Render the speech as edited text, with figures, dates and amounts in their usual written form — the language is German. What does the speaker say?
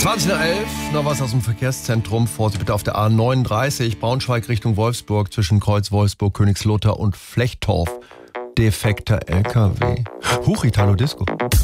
20:11 noch was aus dem Verkehrszentrum. Vorsicht bitte auf der A39 Braunschweig Richtung Wolfsburg zwischen Kreuz Wolfsburg, Königslutter und Flechtorf. Defekter LKW. Huch, Italo Disco.